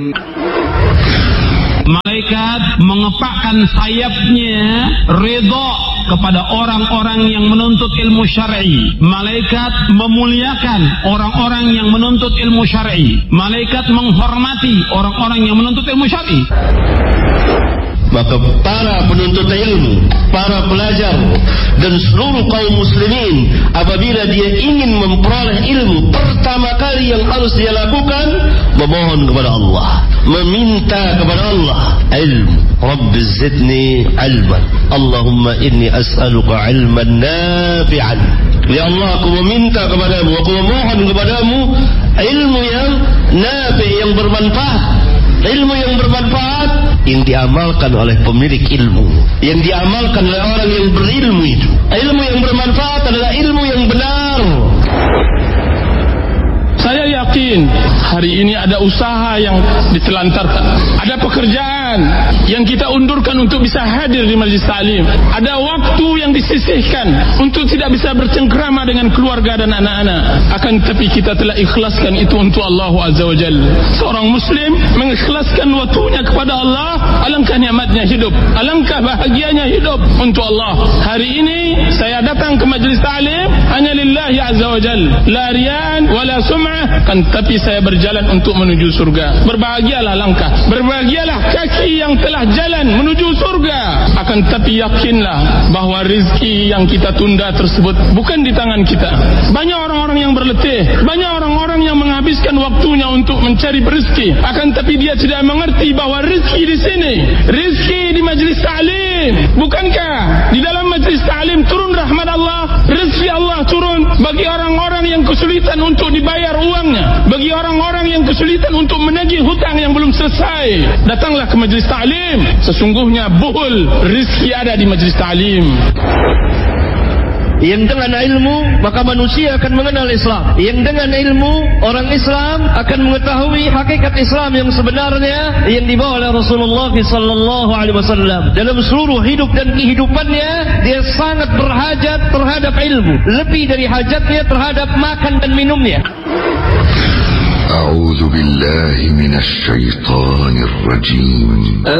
Malaikat mengepakkan sayapnya redha kepada orang-orang yang menuntut ilmu syar'i. Malaikat memuliakan orang-orang yang menuntut ilmu syar'i. Malaikat menghormati orang-orang yang menuntut ilmu syar'i. Maka para penuntut ilmu, para pelajar dan seluruh kaum muslimin, apabila dia ingin memperoleh ilmu, pertama kali yang harus dia lakukan memohon kepada Allah, meminta kepada Allah ilmu. Rabbi zidni ilman, Allahumma inni as'aluka ilman nafi'an. Ya Allah, aku meminta kepadamu, aku memohon kepadamu ilmu yang nafi', yang bermanfaat. Ilmu yang bermanfaat yang diamalkan oleh pemilik ilmu, yang diamalkan oleh orang yang berilmu itu. Ilmu yang bermanfaat adalah ilmu yang benar. Saya yakin hari ini ada usaha yang ditelantarkan, ada pekerjaan yang kita undurkan untuk bisa hadir di majlis taklim, ada waktu yang disisihkan untuk tidak bisa bercengkrama dengan keluarga dan anak-anak. Akan tetapi kita telah ikhlaskan itu untuk Allah Azza wa Jalla. Seorang muslim mengikhlaskan waktunya kepada Allah, alangkah nikmatnya hidup, alangkah bahagianya hidup untuk Allah. Hari ini saya datang ke majlis taklim hanya lillahi Azza wa Jalla, la riyan wala sum'ah, kan tapi saya berjalan untuk menuju surga. Berbahagialah langkah, berbahagialah kaki yang telah jalan menuju surga. Akan tapi yakinlah bahawa rezeki yang kita tunda tersebut bukan di tangan kita. Banyak orang-orang yang berletih, banyak orang-orang yang menghabiskan waktunya untuk mencari rezeki, akan tapi dia tidak mengerti bahawa rezeki di sini, rezeki di majlis ta'lim. Bukankah di dalam majlis ta'lim turun rahmat Allah, rezeki Allah turun bagi orang-orang yang kesulitan untuk dibayar uangnya, bagi orang-orang yang kesulitan untuk menagih hutang yang belum selesai. Datanglah ke majlis ta'lim. Sesungguhnya buhul rezeki ada di majlis ta'lim. Yang dengan ilmu maka manusia akan mengenal Islam. Yang dengan ilmu orang Islam akan mengetahui hakikat Islam yang sebenarnya yang dibawa oleh Rasulullah sallallahu alaihi wasallam. Dalam seluruh hidup dan kehidupannya dia sangat berhajat terhadap ilmu, lebih dari hajatnya terhadap makan dan minumnya. A'udzu billahi minasy syaithanir rajim.